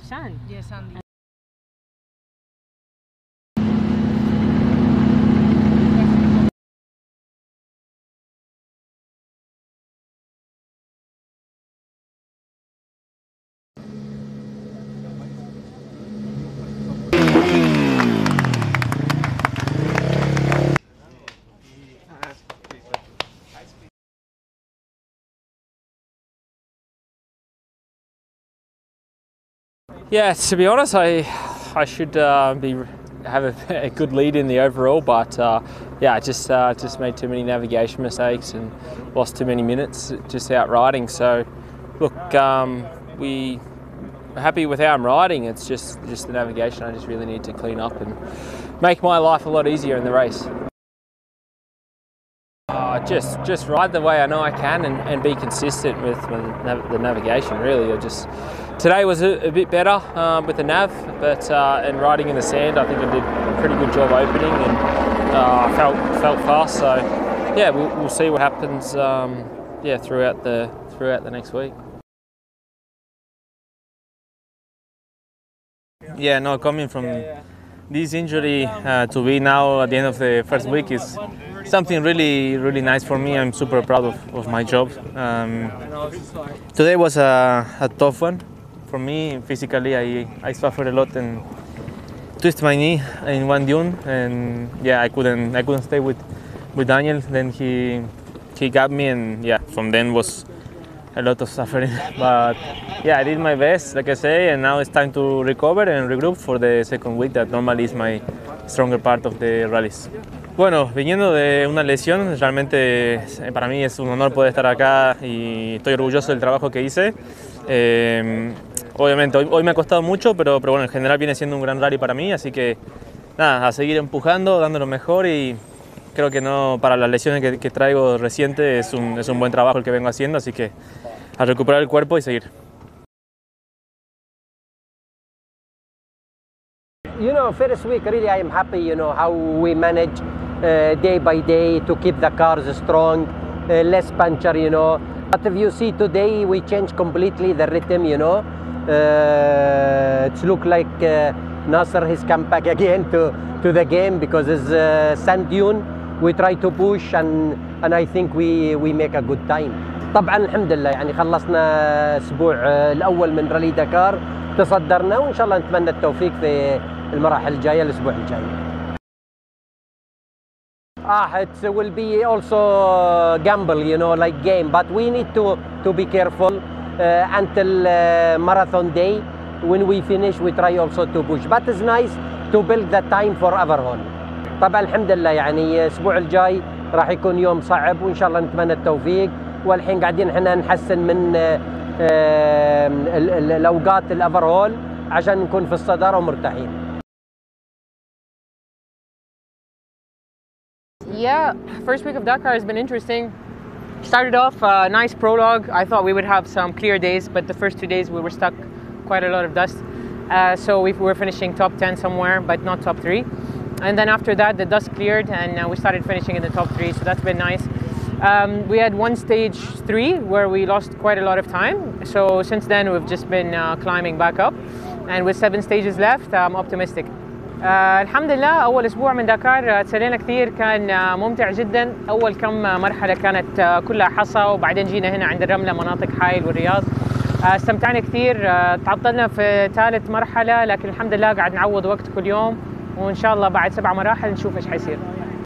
sand. Yeah, sandy. Yeah, to be honest, I should have a good lead in the overall, but yeah, I just made too many navigation mistakes and lost too many minutes just out riding. So look, we are happy with how I'm riding. It's just the navigation. I just really need to clean up and make my life a lot easier in the race. Just ride the way I know I can and be consistent with the navigation. Really, today was a bit better with the nav, but and riding in the sand, I think I did a pretty good job opening and felt fast. So yeah, we'll see what happens. Yeah, throughout the next week. Yeah, no, coming from this injury to be now at the end of the first week is something really nice for me. I'm super proud of my job. Today was a tough one for me. Physically, I suffered a lot and twisted my knee in one dune, and yeah, I couldn't stay with Daniel. Then he got me, and yeah, from then was a lot of suffering. But yeah, I did my best, like I say, and now it's time to recover and regroup for the second week that normally is my stronger part of the rallies. Bueno, viniendo de una lesión, realmente para mí es un honor poder estar acá y estoy orgulloso del trabajo que hice. Obviamente hoy me ha costado mucho, pero bueno, en general viene siendo un gran rally para mí, así que nada, a seguir empujando, dando lo mejor, y creo que no, para las lesiones que traigo reciente es un buen trabajo el que vengo haciendo, así que a recuperar el cuerpo y seguir. First week really I am happy, how we manage day by day to keep the cars strong, less puncture, But if you see today we changed completely the rhythm, It look like Nasser has come back again to the game because it's sand dune. We try to push and I think we make a good time. طبعا الحمد لله يعني خلصنا الاسبوع الاول من رالي دكار، تصدرنا وان شاء الله نتمنى التوفيق في المراحل الجايه الاسبوع الجاي. It will be also gamble, like game, but we need to be careful until marathon day. When we finish, we try also to push, but it's nice to build the time for overhaul. طبعا الحمد لله يعني الاسبوع الجاي راح يكون يوم صعب وان شاء الله نتمنى التوفيق، والحين قاعدين احنا نحسن من الاوقات الاوفرهول عشان نكون في الصداره ومرتاحين. Yeah, first week of Dakar has been interesting. Started off a nice prologue. I thought we would have some clear days, but the first 2 days we were stuck quite a lot of dust. So we were finishing top 10 somewhere, but not top 3. And then after that, the dust cleared and we started finishing in the top 3, so that's been nice. We had one stage 3 where we lost quite a lot of time. So since then, we've just been climbing back up. And with 7 stages left, I'm optimistic. الحمد لله أول أسبوع من داكار تسلينا كثير، كان ممتع جدا. أول كم مرحلة كانت كلها حصى، وبعدين جينا هنا عند الرملة مناطق حائل والرياض. استمتعنا كثير. تعطلنا في ثالث مرحلة، لكن الحمد لله قاعد نعوض وقت كل يوم، وإن شاء الله بعد 7 مراحل نشوف إيش حيصير.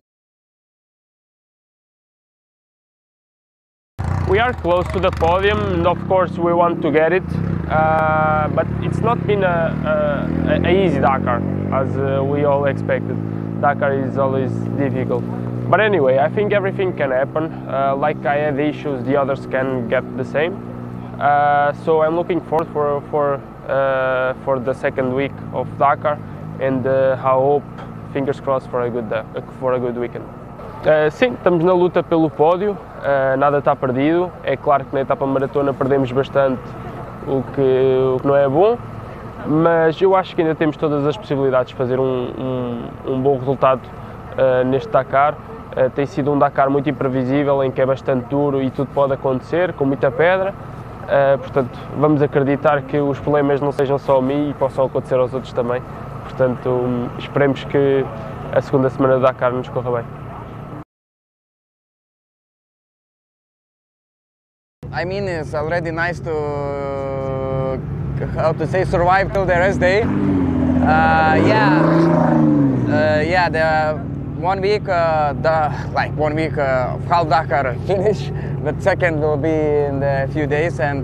We are close to the podium, and of course we want to get it, but it's not been an easy Dakar as we all expected. Dakar is always difficult, but anyway, I think everything can happen. Like I had issues, the others can get the same. So I'm looking forward for the second week of Dakar, and I hope, fingers crossed, for a good weekend. Sim, estamos na luta pelo pódio, nada está perdido. É claro que na etapa maratona perdemos bastante, o que não é bom, mas eu acho que ainda temos todas as possibilidades de fazer um bom resultado neste Dakar. Tem sido um Dakar muito imprevisível, em que é bastante duro e tudo pode acontecer, com muita pedra, Portanto, vamos acreditar que os problemas não sejam só a mim e possam acontecer aos outros também. Portanto, esperemos que a segunda semana do Dakar nos corra bem. I mean, it's already nice to, how to say, survive till the rest day. Yeah, the 1 week, half Dakar finish. The second will be in a few days, and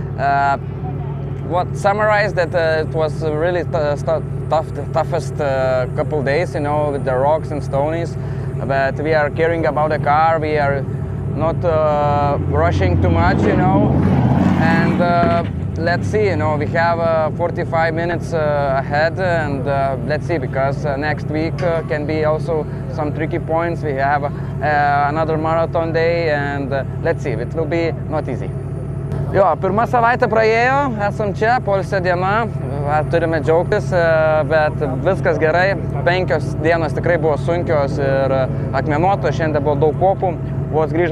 what summarized that it was really toughest couple days, you know, with the rocks and stonies. But we are caring about the car. We are not rushing too much, you know, and let's see, you know, we have 45 minutes ahead, and let's see, because next week can be also some tricky points. We have another marathon day, and let's see, it will be not easy. Jo, pirma savaitė praėjo, esam čia, poilsio diena, turime džiaugtis, bet viskas gerai. 5 dienos tikrai buvo sunkios ir akmenuotos, šiandien buvo daug kopų, vos grįžom